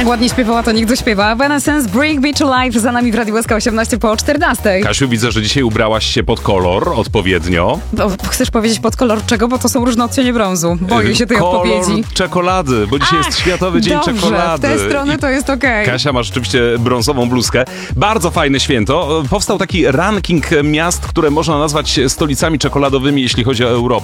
tak ładnie śpiewała, to niech dośpiewa. Evanescence, Bring Me to Life, za nami w Radiu SK 18 po 14. Kasiu, widzę, że dzisiaj ubrałaś się pod kolor odpowiednio. Chcesz powiedzieć pod kolor czego? Bo to są różne odcienie brązu. Boję się tej odpowiedzi. Kolor czekolady, bo dzisiaj jest Światowy Dzień dobrze, Czekolady. w tę stronę to jest okej. Kasia ma rzeczywiście brązową bluzkę. Bardzo fajne święto. Powstał taki ranking miast, które można nazwać stolicami czekoladowymi, jeśli chodzi o Europę.